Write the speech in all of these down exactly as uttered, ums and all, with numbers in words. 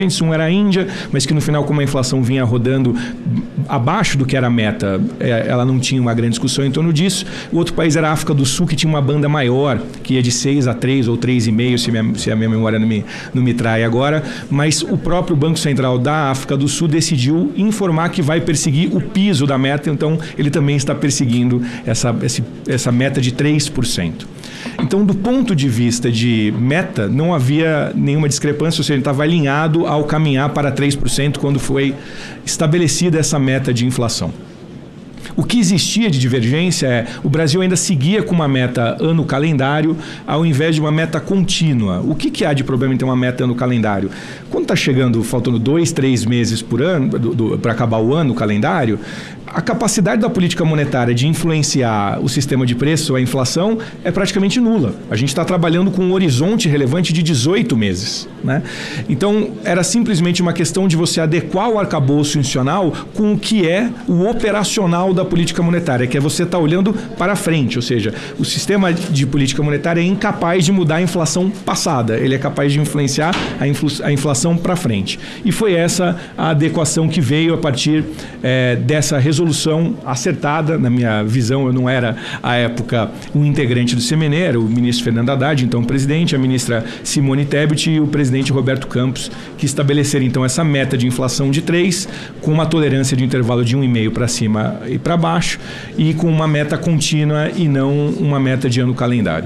Um era a Índia, mas que no final, como a inflação vinha rodando abaixo do que era a meta, ela não tinha uma grande discussão em torno disso. O outro país era a África do Sul, que tinha uma banda maior, que ia de seis a três ou três vírgula cinco, se, minha, se a minha memória não me, não me trai agora. Mas o próprio Banco Central da África do Sul decidiu informar que vai perseguir o piso da meta, então ele também está perseguindo essa, esse, essa meta de três por cento. Então, do ponto de vista de meta, não havia nenhuma discrepância, ou seja, ele estava alinhado ao caminhar para três por cento quando foi estabelecida essa meta de inflação. O que existia de divergência é o Brasil ainda seguia com uma meta ano calendário ao invés de uma meta contínua. O que, que há de problema em ter uma meta ano calendário? Quando está chegando, faltando dois, três meses por ano, para acabar o ano calendário, a capacidade da política monetária de influenciar o sistema de preço, a inflação, é praticamente nula. A gente está trabalhando com um horizonte relevante de dezoito meses. Né? Então, era simplesmente uma questão de você adequar o arcabouço institucional com o que é o operacional da política monetária, que é você estar tá olhando para frente, ou seja, o sistema de política monetária é incapaz de mudar a inflação passada, ele é capaz de influenciar a, influ a inflação para frente. E foi essa a adequação que veio a partir é, dessa resolução solução acertada. Na minha visão, eu não era, à época, um integrante do C M N, era o ministro Fernando Haddad, então presidente, a ministra Simone Tebet e o presidente Roberto Campos, que estabeleceram, então, essa meta de inflação de três, com uma tolerância de intervalo de um vírgula cinco para cima e para baixo, e com uma meta contínua e não uma meta de ano calendário.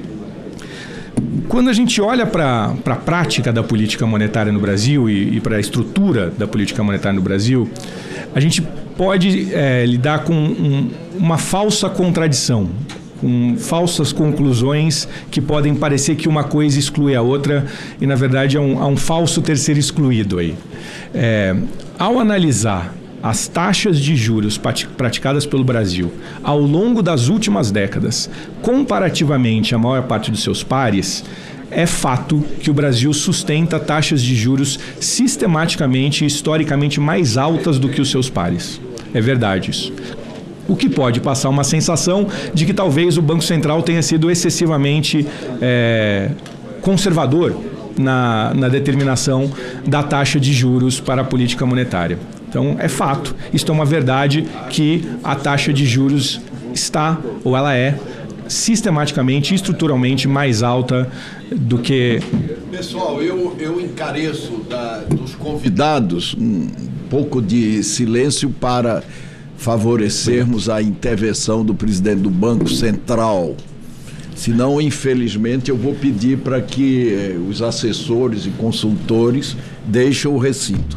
Quando a gente olha para a prática da política monetária no Brasil e, e para a estrutura da política monetária no Brasil, a gente pode é, lidar com um, uma falsa contradição, com falsas conclusões que podem parecer que uma coisa exclui a outra e, na verdade, há um, há um falso terceiro excluído aí. É, ao analisar as taxas de juros praticadas pelo Brasil ao longo das últimas décadas, comparativamente à maior parte dos seus pares, é fato que o Brasil sustenta taxas de juros sistematicamente e historicamente mais altas do que os seus pares. É verdade isso. O que pode passar uma sensação de que talvez o Banco Central tenha sido excessivamente é, conservador na, na determinação da taxa de juros para a política monetária. Então, é fato. Isto é uma verdade que a taxa de juros está, ou ela é, sistematicamente, estruturalmente mais alta do que... Pessoal, eu, eu encareço da, dos convidados um pouco de silêncio para favorecermos a intervenção do presidente do Banco Central. Senão, infelizmente, eu vou pedir para que eh, os assessores e consultores deixem o recinto.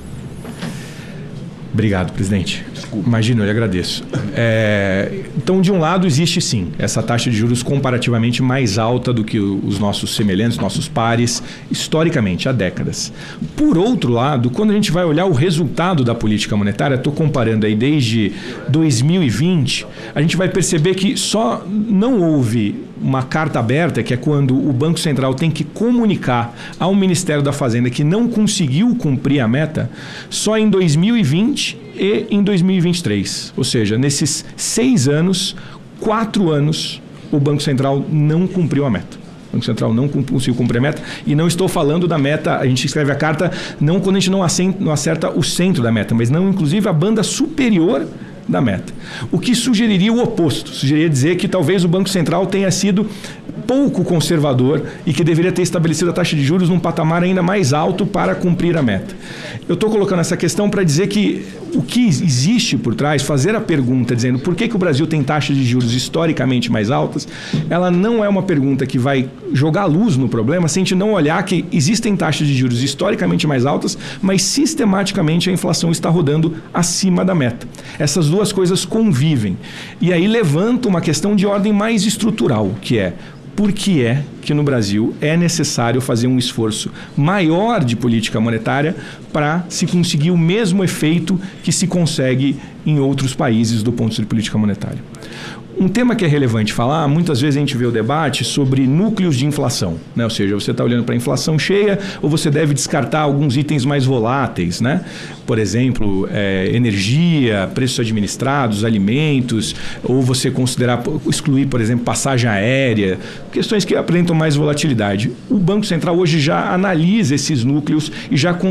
Obrigado, presidente. Desculpa. Imagina, eu lhe agradeço. É, então, de um lado, existe sim essa taxa de juros comparativamente mais alta do que os nossos semelhantes, nossos pares, historicamente, há décadas. Por outro lado, quando a gente vai olhar o resultado da política monetária, estou comparando aí desde dois mil e vinte, a gente vai perceber que só não houve uma carta aberta, que é quando o Banco Central tem que comunicar ao Ministério da Fazenda que não conseguiu cumprir a meta, só em dois mil e vinte e em dois mil e vinte e três. Ou seja, nesses seis anos, quatro anos, o Banco Central não cumpriu a meta. O Banco Central não conseguiu cumprir a meta, e não estou falando da meta, a gente escreve a carta não quando a gente não acerta, não acerta o centro da meta, mas não, inclusive, a banda superior da meta. O que sugeriria o oposto, sugeriria dizer que talvez o Banco Central tenha sido pouco conservador e que deveria ter estabelecido a taxa de juros num patamar ainda mais alto para cumprir a meta. Eu estou colocando essa questão para dizer que o que existe por trás, fazer a pergunta dizendo por que, que o Brasil tem taxas de juros historicamente mais altas, ela não é uma pergunta que vai jogar luz no problema se a gente não olhar que existem taxas de juros historicamente mais altas, mas sistematicamente a inflação está rodando acima da meta. Essas duas coisas convivem. E aí levanta uma questão de ordem mais estrutural, que é: por que é que no Brasil é necessário fazer um esforço maior de política monetária para se conseguir o mesmo efeito que se consegue em outros países do ponto de vista de política monetária? Um tema que é relevante falar, muitas vezes a gente vê o debate sobre núcleos de inflação, né? Ou seja, você está olhando para a inflação cheia ou você deve descartar alguns itens mais voláteis, né? Por exemplo, é, energia, preços administrados, alimentos, ou você considerar, excluir, por exemplo, passagem aérea, questões que apresentam mais volatilidade. O Banco Central hoje já analisa esses núcleos e já